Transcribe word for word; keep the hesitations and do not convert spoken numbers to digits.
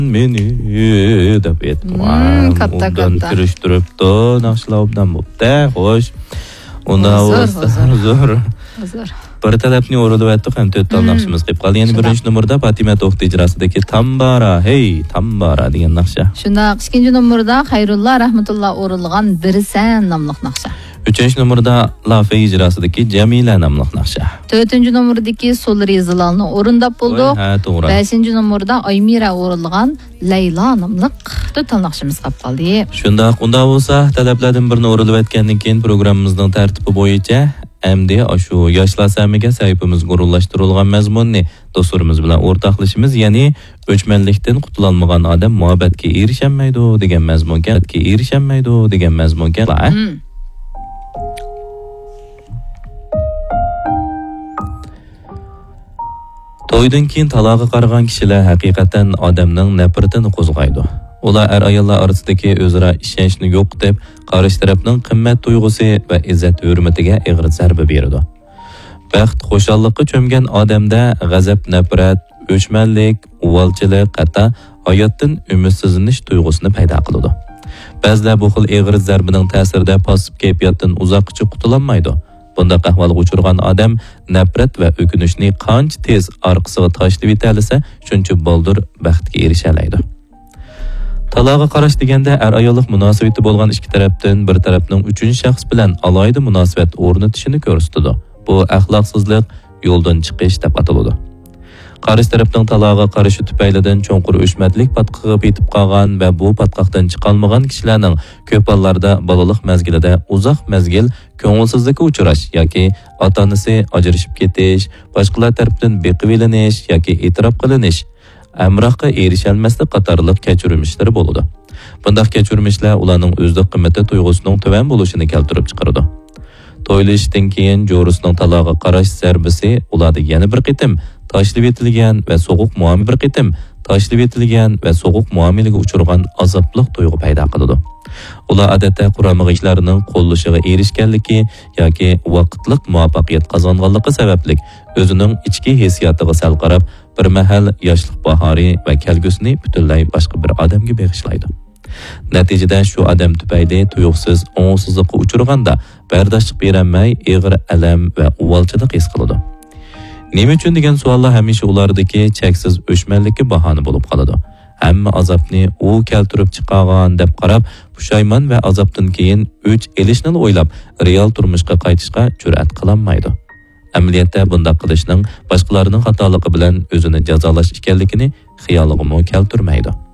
meni deb aytdim. Katta Undan katta. kirishtiribdi, naqshlovdan bo'pti. Xo'sh. Unda Huzur, huzur. Huzur. Bir talabni o'ralib aytdik, ham to'rt tal naqshimiz qilib qoldi. Ya'ni birinchi nomerda Fatima To'xti ijrosidagi Tambara, hey, Tambara degan naqsha. Shunda ikkinchi nomerda Xayrullo rahmatulloh o'rilgan Birisan nomli naqsha. Uchinchi nomerda Lafa ijrosidagi Jamila nomli naqsha. To'rtinchi nomerdagi Solri Zilalni o'rindab bo'ldik. Ha, to'g'ri. beshinchi nomerda Aymira o'rilgan Layla nomli to'rt tal naqshimiz qolib qoldi. Shunda unda bo'lsa, talablardan birini o'ralib aytgandan keyin programmamizning tartibi bo'yicha endi shu yoshlar samiga sayfimizga o'rinlashtirilgan mazmunni do'stlarimiz bilan o'rtoqlashimiz, ya'ni o'chmanlikdan qutulolmagan odam muhabbatga erishamaydi degan mazmunga, erishamaydi degan mazmunga. To'ydan keyin taloqqa qaragan kishilar haqiqatan odamning nafratini qo'zg'aydi. Ular er ayollar orasidagi o'zaro ishonchni yo'q deb, qarshi tarafning qimmat tuyg'usi va izzat hurmatiga ig'ir zarba beradi. Baxt, xushallikqa cho'mgan odamda g'azab, nafrat, o'chmanlik, uvalchilik, qatta hayotdan umidsizlanish tuyg'usini paydo qiladi. Ba'zilar bu xil ig'ir zarbining ta'sirida passiv kayfiyatdan uzoqcha qutulolmaydi. Bunda ahvolga uchirgan odam nafrat va o'kinishni qancha tez orqasiga tashlab yetalisa, shuncha boldir baxtga erisha oladi. Taloqqa qarash deganda er ayollik munosabati bo'lgan ikki tarafdan bir tarafning uchinchi shaxs bilan alohida munosabat o'rnatishini ko'rsatadi. Bu axloqsizlik, yo'ldan chiqish deb ataladi. Qarshi tarafning taloqqa qarashi tufaylidan cho'nqur o'chmatlik patqiga yetib qolgan va bu patqoqdan chiqolmagan kishilarning ko'p hollarda bolalik mezgilida uzoq mezgil ko'ngilsizlikka uchrash yoki ota-onasi ajrashib ketish, boshqalar tomonidan beqib elinish yoki e'tirof qilinish, amroqqa erishalmaslik qatorliq kechirmishlar bo'ladi. Bunday kechirmishlar ularning o'zlik qimmati tuyg'usining tuvan bo'lishini keltirib chiqaradi. To'ylashdan keyin jo'risining taloqqa qarash zarbisi ularda yana bir qitim tashlab etilgan va so'g'uq muomala bir qitim tashlab etilgan va so'g'uq muomalaga uchirgan azobli tuyg'u paydo qiladi. Ular odatda quramiga ishlarining qo'llashiga erishganligi yoki vaqtliq muvaffaqiyat qozonganligi sababli o'zining ichki hissiyotiga sal qarab bir mahal yoshlik bahori va kelgusini butunlay boshqa bir odamga bag'ishlaydi. Natijada shu odam tufayli tuyuqsiz o'ngsizlikqa uchirganda bardoshlik berolmay ig'ir alam va uvalchilik his qiladi. Nima uchun degan savollar hamisha ulardagi cheksiz o'chmanlikka bahona bo'lib qoladi. Hamma azobni u keltirib chiqargan deb qarab, pushaymon va azobdan keyin o'ch elishni o'ylab, real turmushga qaytishga jur'at qilolmaydi. Amaliyotda bunday qilishning boshqalarning xatoligi bilan o'zini jazolash ekanligini xiyoliga keltirmaydi.